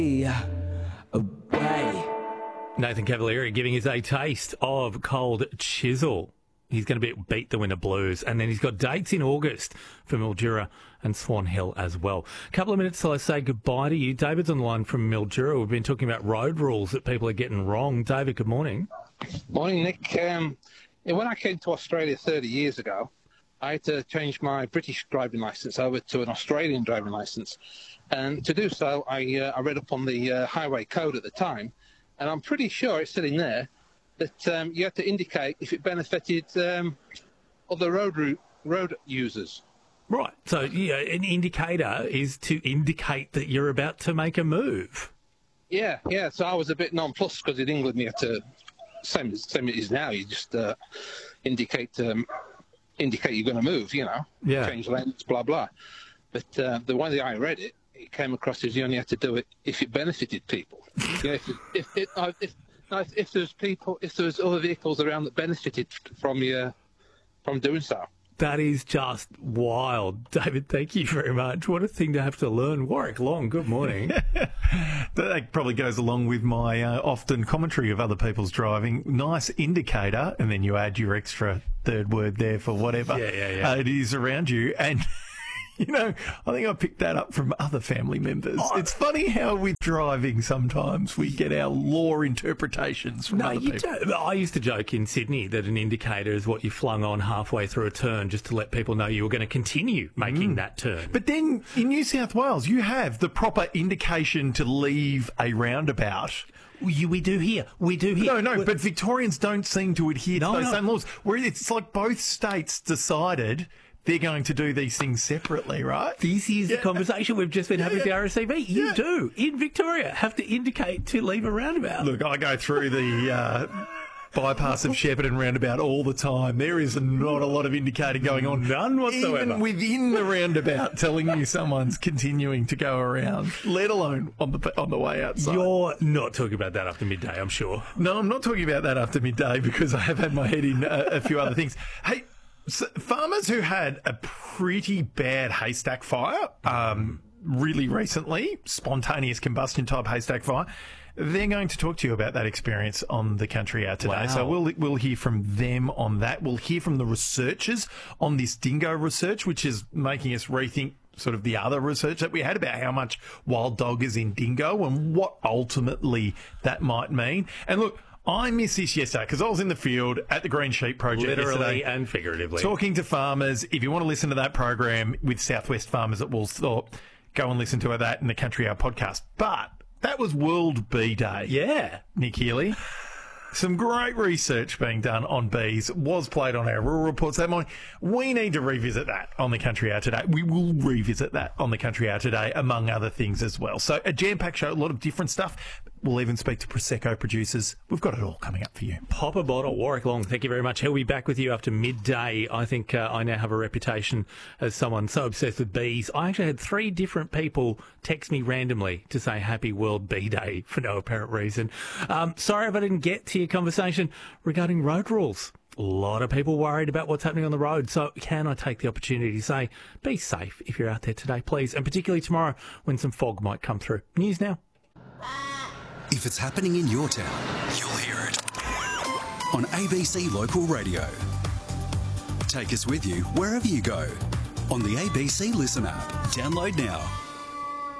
away. Nathan Cavalieri giving us a taste of Cold Chisel. He's going to beat the Winter Blues, and then he's got dates in August for Mildura and Swan Hill as well. A couple of minutes till I say goodbye to you. David's on the line from Mildura. We've been talking about road rules that people are getting wrong. David, good morning. Morning, Nick. When I came to Australia 30 years ago, I had to change my British driving licence over to an Australian driving licence. And to do so, I read up on the highway code at the time, and I'm pretty sure it's still in there, that you had to indicate if it benefited other road users. Right. So, yeah, an indicator is to indicate that you're about to make a move. Yeah. So I was a bit nonplussed because in England you had to, same as it is now, you just indicate you're going to move, change lanes, blah, blah. But the way that I read it, it came across as you only had to do it if it benefited people. If there's other vehicles around that benefited from doing so. That is just wild. David, thank you very much. What a thing to have to learn. Warwick Long, good morning. That probably goes along with my often commentary of other people's driving. Nice indicator, and then you add your extra third word there for whatever it is around you. And I think I picked that up from other family members. It's funny how with driving sometimes we get our law interpretations from other people. Don't. I used to joke in Sydney that an indicator is what you flung on halfway through a turn just to let people know you were going to continue making that turn. But then in New South Wales, you have the proper indication to leave a roundabout. We do here. No, but Victorians don't seem to adhere to those same laws. Where it's like both states decided they're going to do these things separately, right? This is the conversation we've just been having with the RSCV. You do, in Victoria, have to indicate to leave a roundabout. Look, I go through the bypass of Shepparton roundabout all the time. There is not a lot of indicating going on. None whatsoever. Even within the roundabout, telling you someone's continuing to go around, let alone on the way outside. You're not talking about that after midday, I'm sure. No, I'm not talking about that after midday because I have had my head in a few other things. Hey, so farmers who had a pretty bad haystack fire really recently, spontaneous combustion type haystack fire, they're going to talk to you about that experience on the Country Hour today. Wow. So we'll hear from them on that. We'll hear from the researchers on this dingo research, which is making us rethink sort of the other research that we had about how much wild dog is in dingo and what ultimately that might mean. And look, I missed this yesterday because I was in the field at the Green Sheep Project literally and figuratively. Talking to farmers. If you want to listen to that program with Southwest Farmers at Woolsthorpe, go and listen to that in the Country Hour podcast. But that was World Bee Day. Yeah. Nick Healy. Some great research being done on bees was played on our rural reports that morning. We need to revisit that on the Country Hour today. We will revisit that on the Country Hour today, among other things as well. So a jam-packed show, a lot of different stuff. We'll even speak to Prosecco producers. We've got it all coming up for you. Pop a bottle. Warwick Long, thank you very much. He'll be back with you after midday. I think I now have a reputation as someone so obsessed with bees. I actually had 3 different people text me randomly to say Happy World Bee Day for no apparent reason. Sorry if I didn't get to your conversation regarding road rules. A lot of people worried about what's happening on the road. So can I take the opportunity to say, be safe if you're out there today, please. And particularly tomorrow when some fog might come through. News now. If it's happening in your town, you'll hear it on ABC Local Radio. Take us with you wherever you go on the ABC Listen app. Download now.